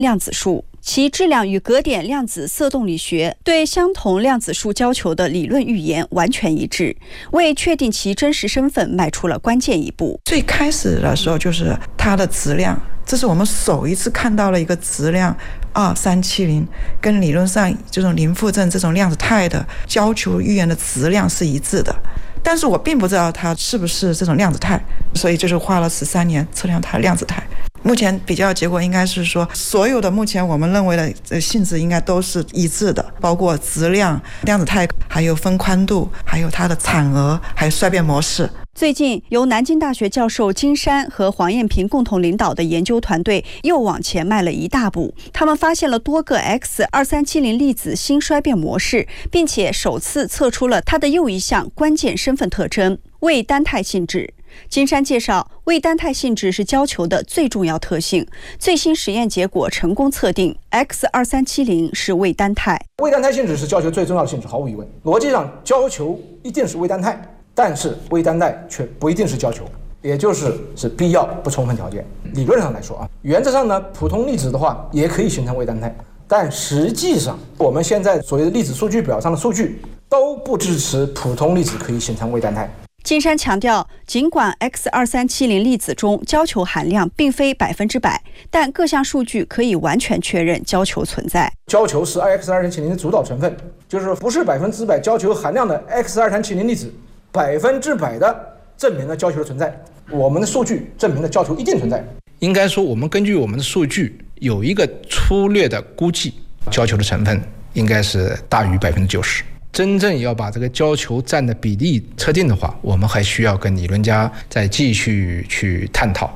量子数，其质量与格点量子色动力学对相同量子数交球的理论预言完全一致，为确定其真实身份迈出了关键一步。 最开始的时候就是它的质量，这是我们首一次看到了一个质量2370，跟理论上这种林富镇这种量子态的交球预言的质量是一致的。但是我并不知道它是不是这种量子态，所以就是花了13年测量它的量子态。目前比较结果应该是说，所有的目前我们认为的性质应该都是一致的，包括质量、量子态，还有分宽度，还有它的产额，还有衰变模式。 最近，由南京大学教授金山和黄艳萍共同领导的研究团队又往前迈了一大步。他们发现了多个 X2370 粒子新衰变模式，并且首次测出了它的又一项关键身份特征——位单态性质。金山介绍，位单态性质是交球的最重要特性。最新实验结果成功测定 X2370 是位单态。 位单态性质是交球最重要的性质，毫无疑问。逻辑上，交球一定是位单态，但是位单态却不一定是交球，也就是必要不充分条件。理论上来说原则上呢，普通粒子的话也可以形成位单态，但实际上我们现在所谓的粒子数据表上的数据都不支持普通粒子可以形成位单态。 金山强调，尽管 X2370 粒子中交球含量并非100%，但各项数据可以完全确认交球存在。 交球是 X2370 的主导成分，就是不是100%交球含量的 X2370 粒子100%的证明了交球的存在。我们的数据证明了交球一定存在。 应该说，我们根据我们的数据有一个粗略的估计，交球的成分应该是大于90%。真正要把这个交球占的比例测定的话，我们还需要跟理论家再继续去探讨。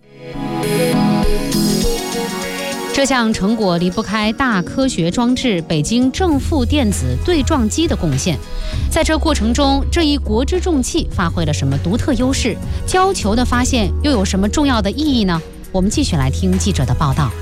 这项成果离不开大科学装置北京正负电子对撞机的贡献。在这过程中，这一国之重器发挥了什么独特优势？交球的发现又有什么重要的意义呢？我们继续来听记者的报道。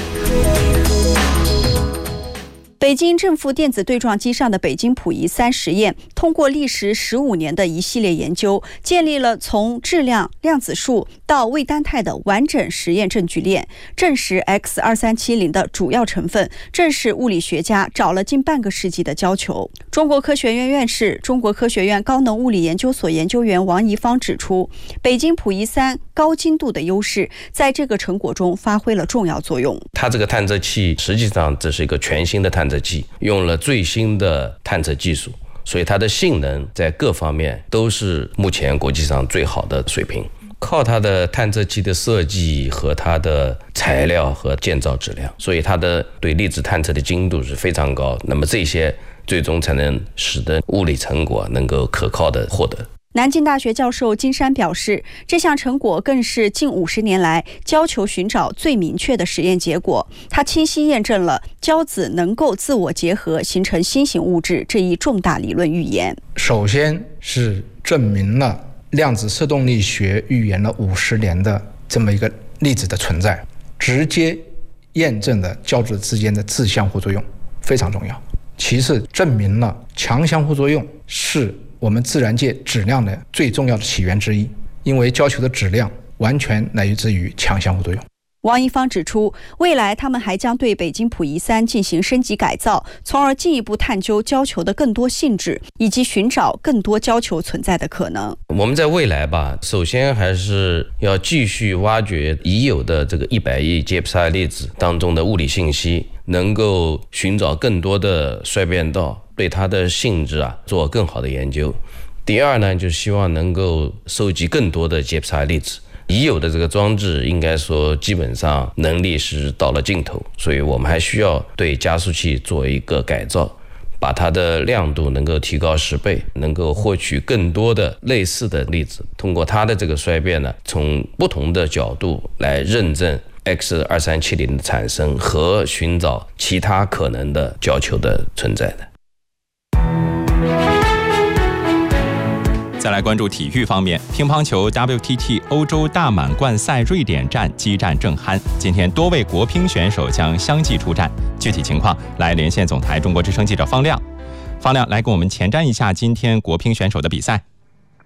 北京正负电子对撞机上的北京溥仪3实验，通过历时15年的一系列研究，建立了从质量、量子数到位单态的完整实验证据链，证实 X2370 的主要成分正是物理学家找了近半个世纪的交球。中国科学院院士、中国科学院高能物理研究所研究员王贻芳指出，北京溥仪3高精度的优势在这个成果中发挥了重要作用。 它这个探测器实际上这是一个全新的探测器，用了最新的探测技术，所以它的性能在各方面都是目前国际上最好的水平。靠它的探测器的设计和它的材料和建造质量，所以它的对粒子探测的精度是非常高。那么这些最终才能使得物理成果能够可靠的获得。 南京大学教授金山表示，这项成果更是近50年来交球寻找最明确的实验结果。它清晰验证了胶子能够自我结合形成新型物质这一重大理论预言。 首先是证明了量子色动力学预言了50年的这么一个粒子的存在，直接验证了胶子之间的自相互作用，非常重要。其次，证明了强相互作用是我们自然界质量的最重要的起源之一，因为交球的质量完全来自于强相互作用。 王贻芳指出，未来他们还将对北京溥仪3进行升级改造，从而进一步探究交球的更多性质，以及寻找更多交球存在的可能。 我们在未来首先还是要继续挖掘已有的这个100亿杰普赛粒子当中的物理信息，能够寻找更多的衰变道，对它的性质做更好的研究。第二呢，就希望能够收集更多的杰普赛粒子。已有的这个装置应该说基本上能力是到了尽头，所以我们还需要对加速器做一个改造，把它的亮度能够提高10倍，能够获取更多的类似的粒子，通过它的这个衰变呢，从不同的角度来认证 X2370 的产生和寻找其他可能的交球的存在的。 再来关注体育方面，乒乓球 WTT 欧洲大满贯赛瑞典站激战正酣，今天多位国乒选手将相继出战。具体情况来连线总台中国之声记者方亮。方亮来给我们前瞻一下今天国乒选手的比赛。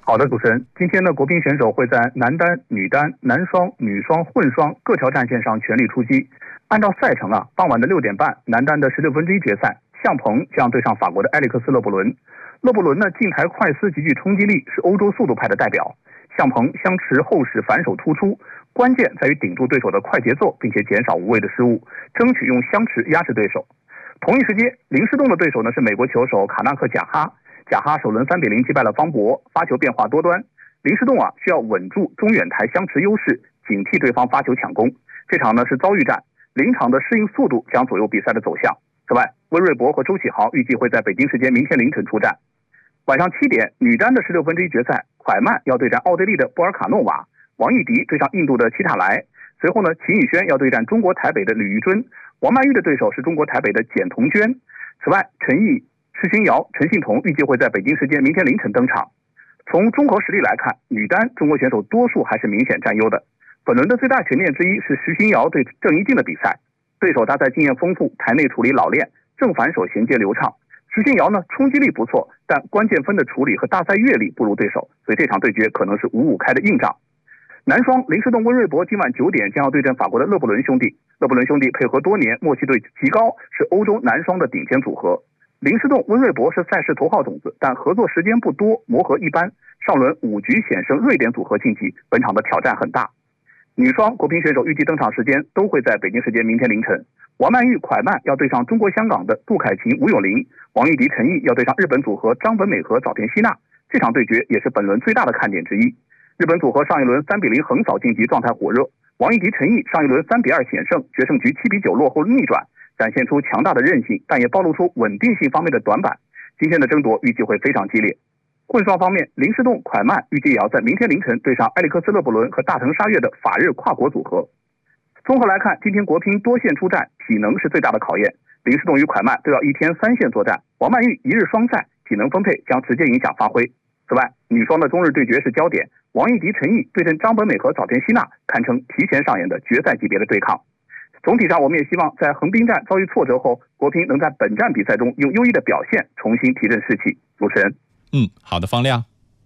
好的，主持人，今天的国乒选手会在男单、女单、男双、女双、混双各条战线上全力出击。按照赛程傍晚的6点半，男单的16分之一决赛，向鹏将对上法国的埃里克斯·勒布伦。勒布伦呢，近台快丝极具冲击力，是欧洲速度派的代表。向鹏相持后使反手突出，关键在于顶住对手的快节奏，并且减少无谓的失误，争取用相持压制对手。同一时间，林诗栋的对手呢是美国球手卡纳克·贾哈。贾哈首轮3-0击败了方博，发球变化多端。林诗栋需要稳住中远台相持优势，警惕对方发球抢攻。这场呢是遭遇战，临场的适应速度将左右比赛的走向。此外，温瑞博和周启豪预计会在北京时间明天凌晨出战。晚上7点，女单的16分之一决赛，蒯曼要对战奥地利的波尔卡诺娃，王艺迪对上印度的齐塔莱。随后呢，秦宇轩要对战中国台北的吕玉臻，王曼玉的对手是中国台北的简彤娟。此外，陈毅、施勋瑶、陈幸同预计会在北京时间明天凌晨登场。从综合实力来看，女单中国选手多数还是明显占优的。本轮的最大悬念之一是施勋瑶对郑一静的比赛，对手她在经验丰富，台内处理老练，正反手衔接流畅。施勋瑶呢，冲击力不错，但关键分的处理和大赛阅历不如对手，所以这场对决可能是5-5开的硬仗。男双林诗栋、温瑞博今晚9点将要对阵法国的勒布伦兄弟。勒布伦兄弟配合多年，默契度极高，是欧洲男双的顶尖组合。林诗栋、温瑞博是赛事头号种子，但合作时间不多，磨合一般。上轮5局险胜瑞典组合晋级，本场的挑战很大。女双国乒选手预计登场时间都会在北京时间明天凌晨。王曼玉、蒯曼要对上中国香港的杜凯琴、吴永玲，王艺迪、陈毅要对上日本组合张本美和早田希娜。这场对决也是本轮最大的看点之一。日本组合上一轮3-0横扫晋级，状态火热。王艺迪、陈毅上一轮3-2险胜，决胜局7-9落后逆转，展现出强大的韧性，但也暴露出稳定性方面的短板。今天的争夺预计会非常激烈。混双方面，林诗栋、蒯曼预计也要在明天凌晨对上埃里克斯·勒布伦和大藤沙月的法日跨国组合。综合来看，今天国乒多线出战，体能是最大的考验。林诗栋与蒯曼都要1天3线作战，王曼玉1日双赛，体能分配将直接影响发挥。此外，女双的中日对决是焦点，王艺迪、陈毅对阵张本美和早田希娜，堪称提前上演的决赛级别的对抗。总体上，我们也希望在横滨站遭遇挫折后，国乒能在本站比赛中用优异的表现重新提振士气。主持人， 好的，方亮。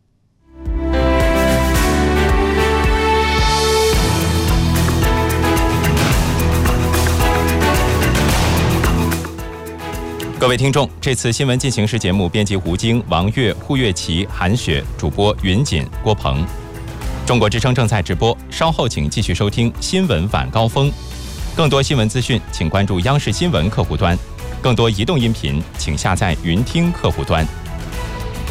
各位听众，这次新闻进行时节目编辑胡晶、王悦、胡月琪、韩雪，主播云锦、郭鹏。中国之声正在直播，稍后请继续收听新闻晚高峰。更多新闻资讯，请关注央视新闻客户端；更多移动音频，请下载云听客户端。